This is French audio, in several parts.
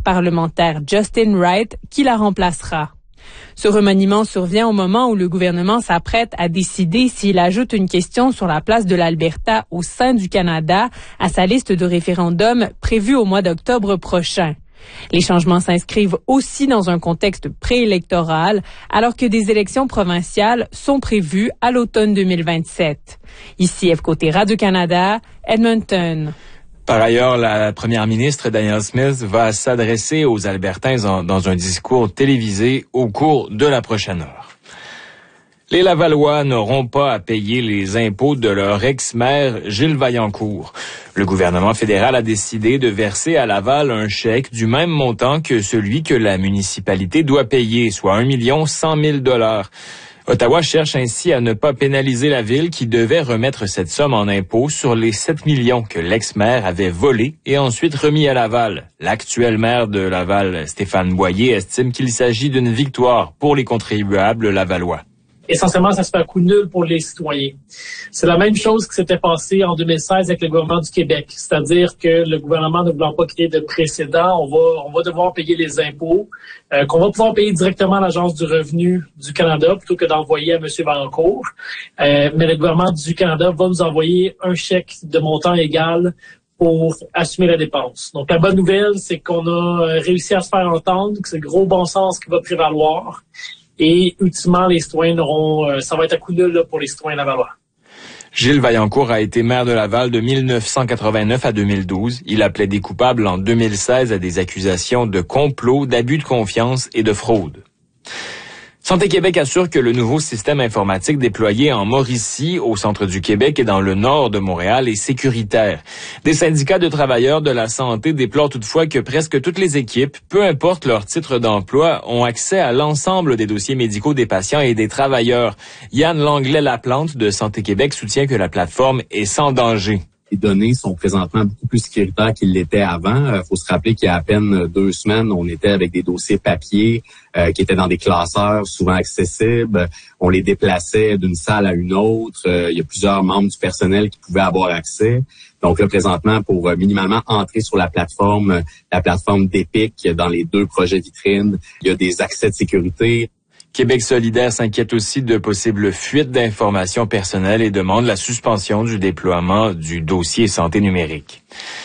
parlementaire Justin Wright qui la remplacera. Ce remaniement survient au moment où le gouvernement s'apprête à décider s'il ajoute une question sur la place de l'Alberta au sein du Canada à sa liste de référendums prévue au mois d'octobre prochain. Les changements s'inscrivent aussi dans un contexte préélectoral, alors que des élections provinciales sont prévues à l'automne 2027. Ici Eve Côté, Radio-Canada, Edmonton. Par ailleurs, la première ministre Danielle Smith va s'adresser aux Albertains dans un discours télévisé au cours de la prochaine heure. Les Lavallois n'auront pas à payer les impôts de leur ex-maire Gilles Vaillancourt. Le gouvernement fédéral a décidé de verser à Laval un chèque du même montant que celui que la municipalité doit payer, soit 1 100 000 $. Ottawa cherche ainsi à ne pas pénaliser la ville qui devait remettre cette somme en impôts sur les 7 millions que l'ex-maire avait volés et ensuite remis à Laval. L'actuel maire de Laval, Stéphane Boyer, estime qu'il s'agit d'une victoire pour les contribuables lavallois. Essentiellement, ça se fait un coup nul pour les citoyens. C'est la même chose qui s'était passé en 2016 avec le gouvernement du Québec. C'est-à-dire que le gouvernement ne voulant pas créer de précédent, on va devoir payer les impôts, qu'on va pouvoir payer directement à l'Agence du revenu du Canada plutôt que d'envoyer à M. Vaillancourt. Mais le gouvernement du Canada va nous envoyer un chèque de montant égal pour assumer la dépense. Donc, la bonne nouvelle, c'est qu'on a réussi à se faire entendre, que c'est le gros bon sens qui va prévaloir. Et ultimement, les citoyens ça va être un coup nul là, pour les citoyens lavallois. Gilles Vaillancourt a été maire de Laval de 1989 à 2012. Il a plaidé coupable en 2016 à des accusations de complot, d'abus de confiance et de fraude. Santé Québec assure que le nouveau système informatique déployé en Mauricie, au centre du Québec et dans le nord de Montréal, est sécuritaire. Des syndicats de travailleurs de la santé déplorent toutefois que presque toutes les équipes, peu importe leur titre d'emploi, ont accès à l'ensemble des dossiers médicaux des patients et des travailleurs. Yann Langlais-Laplante de Santé Québec soutient que la plateforme est sans danger. Les données sont présentement beaucoup plus sécuritaires qu'ils l'étaient avant. Faut se rappeler qu'il y a à peine 2 semaines, on était avec des dossiers papier qui étaient dans des classeurs souvent accessibles. On les déplaçait d'une salle à une autre. Il y a plusieurs membres du personnel qui pouvaient avoir accès. Donc là, présentement, pour minimalement entrer sur la plateforme d'Epic dans les 2 projets vitrines, il y a des accès de sécurité. Québec solidaire s'inquiète aussi de possibles fuites d'informations personnelles et demande la suspension du déploiement du dossier santé numérique.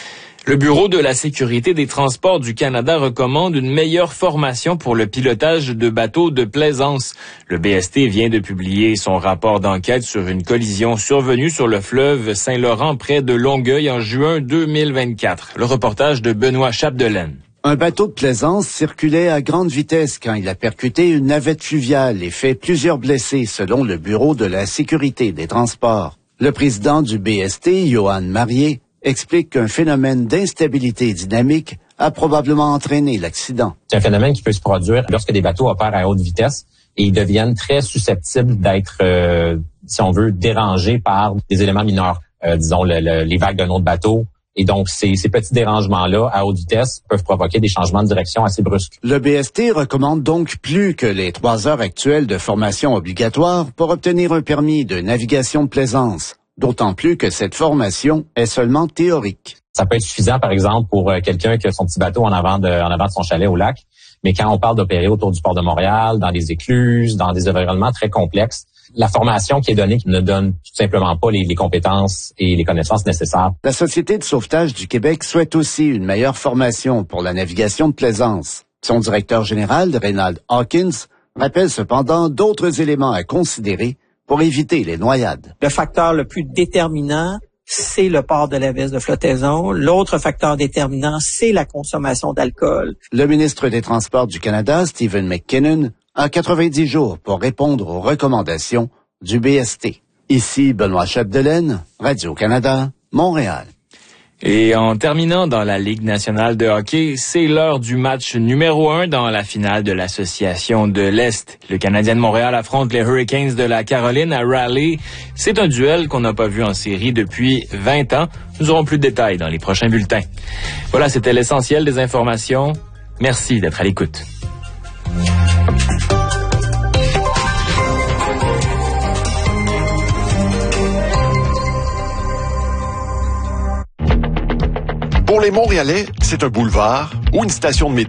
Le Bureau de la sécurité des transports du Canada recommande une meilleure formation pour le pilotage de bateaux de plaisance. Le BST vient de publier son rapport d'enquête sur une collision survenue sur le fleuve Saint-Laurent près de Longueuil en juin 2024. Le reportage de Benoît Chapdelaine. Un bateau de plaisance circulait à grande vitesse quand il a percuté une navette fluviale et fait plusieurs blessés, selon le Bureau de la sécurité des transports. Le président du BST, Johan Marié, explique qu'un phénomène d'instabilité dynamique a probablement entraîné l'accident. C'est un phénomène qui peut se produire lorsque des bateaux opèrent à haute vitesse et ils deviennent très susceptibles d'être, si on veut, dérangés par des éléments mineurs, disons les vagues d'un autre bateau. Et donc, ces petits dérangements-là, à haute vitesse, peuvent provoquer des changements de direction assez brusques. Le BST recommande donc plus que les 3 heures actuelles de formation obligatoire pour obtenir un permis de navigation de plaisance. D'autant plus que cette formation est seulement théorique. Ça peut être suffisant, par exemple, pour quelqu'un qui a son petit bateau en avant de son chalet au lac. Mais quand on parle d'opérer autour du port de Montréal, dans des écluses, dans des environnements très complexes, la formation qui est donnée ne donne tout simplement pas les compétences et les connaissances nécessaires. La Société de sauvetage du Québec souhaite aussi une meilleure formation pour la navigation de plaisance. Son directeur général, Reynald Hawkins, rappelle cependant d'autres éléments à considérer pour éviter les noyades. Le facteur le plus déterminant, c'est le port de la veste de flottaison. L'autre facteur déterminant, c'est la consommation d'alcool. Le ministre des Transports du Canada, Stephen McKinnon, a 90 jours pour répondre aux recommandations du BST. Ici Benoît Chapdelaine, Radio-Canada, Montréal. Et en terminant dans la Ligue nationale de hockey, c'est l'heure du match numéro 1 dans la finale de l'Association de l'Est. Le Canadien de Montréal affronte les Hurricanes de la Caroline à Raleigh. C'est un duel qu'on n'a pas vu en série depuis 20 ans. Nous aurons plus de détails dans les prochains bulletins. Voilà, c'était l'essentiel des informations. Merci d'être à l'écoute. Pour les Montréalais, c'est un boulevard ou une station de métro.